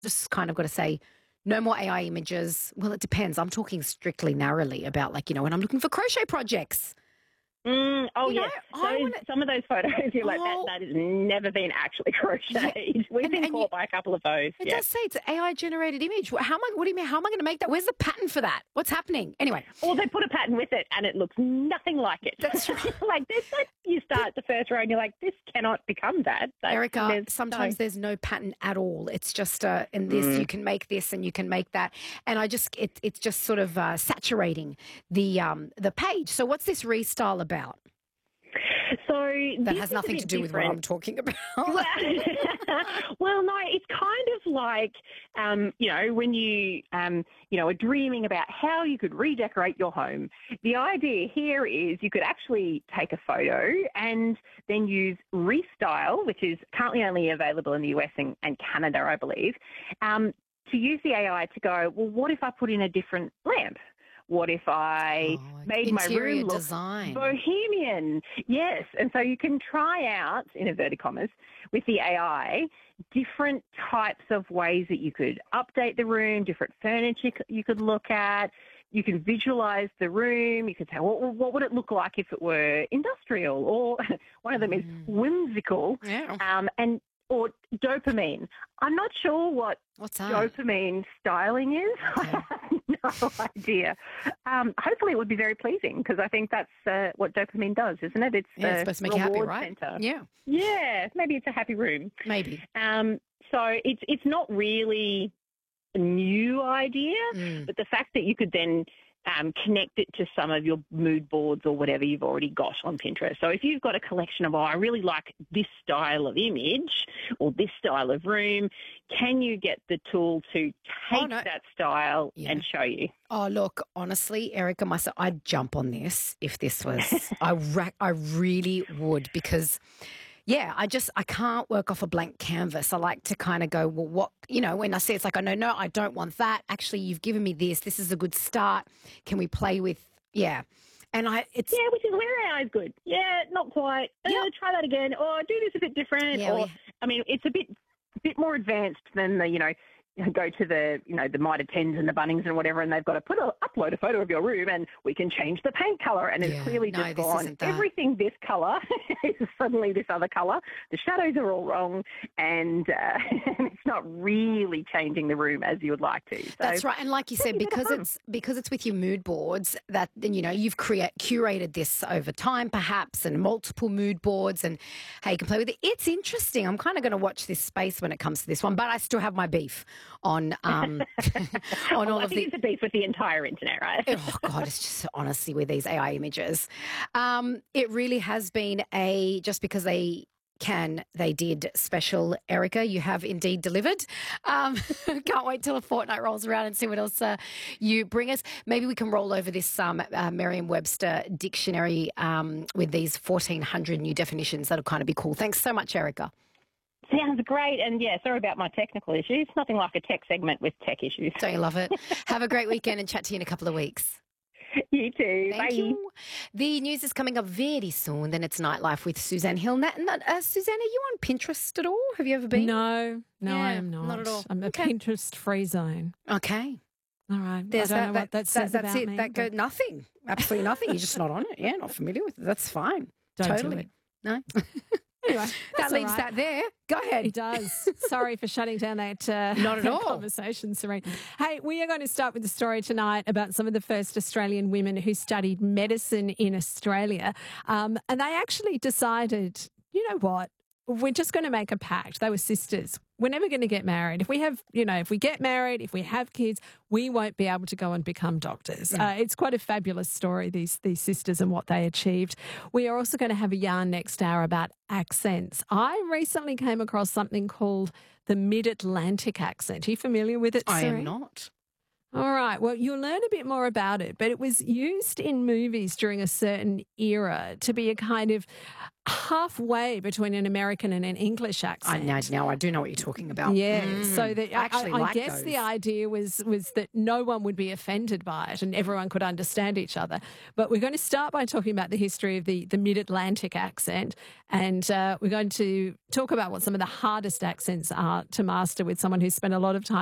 just kind of got to say, no more AI images. Well, it depends. I'm talking strictly narrowly about when I'm looking for crochet projects. Yes. Some of those photos, you're like, Oh. that has never been actually crocheted. We've been caught by a couple of those. It does say it's an AI-generated image. What do you mean? How am I going to make that? Where's the pattern for that? What's happening? Anyway. Or they put a pattern with it and it looks nothing like it. That's right. You start the first row and you're like, this cannot become that. Erica, sometimes there's no pattern at all. It's just in this you can make this and you can make that, and it's just sort of saturating the page. So what's this restyle about? So that has nothing to do with what I'm talking about. Well, no, it's kind of like, when you, are dreaming about how you could redecorate your home. The idea here is you could actually take a photo and then use Restyle, which is currently only available in the US and Canada, I believe, to use the AI to go, well, what if I put in a different lamp? What if I made my room look bohemian? Yes. And so you can try out, in inverted commas, with the AI, different types of ways that you could update the room, different furniture you could look at. You can visualize the room. You could say, what would it look like if it were industrial? Or one of them is whimsical. Yeah. Or dopamine. I'm not sure what's dopamine styling is. Okay. I have no idea. Hopefully it would be very pleasing because I think that's what dopamine does, isn't it? It's supposed to make you happy, right? Center. Yeah. Yeah. Maybe it's a happy room. Maybe. So it's not really a new idea, but the fact that you could then connect it to some of your mood boards or whatever you've already got on Pinterest. So if you've got a collection of, I really like this style of image or this style of room, can you get the tool to take that style and show you? Oh, look, honestly, Erica, myself, I'd jump on this if this was, I really would because... Yeah, I can't work off a blank canvas. I like to kind of go, well, what, when I see it's like, no, I don't want that. Actually, you've given me this. This is a good start. Can we play with, And which is where AI is good. Yeah, not quite. Try that again. Or do this a bit different. Yeah, it's a bit more advanced than the, go to the, the Mitre 10s and the Bunnings and whatever, and they've got to upload a photo of your room and we can change the paint colour. And it's clearly just gone, everything this colour is suddenly this other colour. The shadows are all wrong and it's not really changing the room as you would like to. So that's right. And like you said, because it's with your mood boards that, then, you've curated this over time perhaps and multiple mood boards and how you can play with it. It's interesting. I'm kind of going to watch this space when it comes to this one, but I still have my beef on all of the... it's a beef with the entire internet, right? Oh, God, it's just honestly with these AI images. It really has been just because they did special, Erica. You have indeed delivered. Can't wait till a fortnight rolls around and see what else you bring us. Maybe we can roll over this Merriam-Webster dictionary with these 1,400 new definitions. That'll kind of be cool. Thanks so much, Erica. Sounds great. And, sorry about my technical issues. Nothing like a tech segment with tech issues. Don't you love it? Have a great weekend and chat to you in a couple of weeks. You too. Thank you. The news is coming up very soon. Then it's Nightlife with Suzanne Hill. Suzanne, are you on Pinterest at all? Have you ever been? No, I am not. Not at all. I'm a Pinterest-free zone. Okay. All right. There's I don't know what that says that's about it. me. That goes nothing. Absolutely nothing. You're just not on it. Yeah, not familiar with it. That's fine. Don't totally. do it. No. Anyway, that leaves that there. Go ahead. It does. Sorry for shutting down that not at all conversation, Serene. Hey, we are going to start with the story tonight about some of the first Australian women who studied medicine in Australia. And they actually decided, you know what? We're just going to make a pact. They were sisters. We're never going to get married. If we have, if we get married, if we have kids, we won't be able to go and become doctors. It's quite a fabulous story, these sisters and what they achieved. We are also going to have a yarn next hour about accents. I recently came across something called the Mid-Atlantic accent. Are you familiar with it, I Serene? am not. All right. Well, you'll learn a bit more about it, but it was used in movies during a certain era to be a kind of halfway between an American and an English accent. I do know what you're talking about. Yeah, so that actually I like guess those. the idea was that no one would be offended by it and everyone could understand each other. But we're going to start by talking about the history of the Mid-Atlantic accent, and we're going to talk about what some of the hardest accents are to master with someone who's spent a lot of time